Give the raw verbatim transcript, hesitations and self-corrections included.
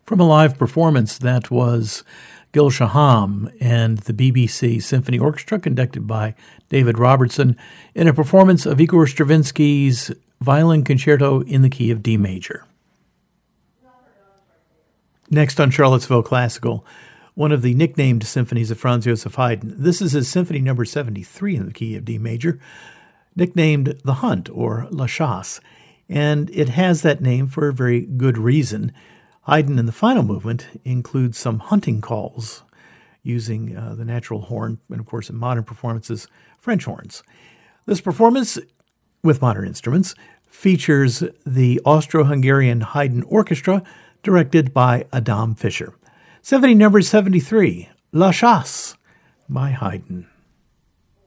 From a live performance, that was Gil Shaham and the B B C Symphony Orchestra, conducted by David Robertson, in a performance of Igor Stravinsky's Violin Concerto in the key of D major. Next on Charlottesville Classical, one of the nicknamed symphonies of Franz Joseph Haydn. This is his Symphony Number seventy-three in the key of D major, nicknamed The Hunt, or La Chasse, and it has that name for a very good reason. Haydn in the final movement includes some hunting calls using uh, the natural horn, and of course in modern performances, French horns. This performance, with modern instruments, features the Austro-Hungarian Haydn Orchestra, directed by Adam Fischer. Symphony Number seventy-three, La Chasse, by Haydn.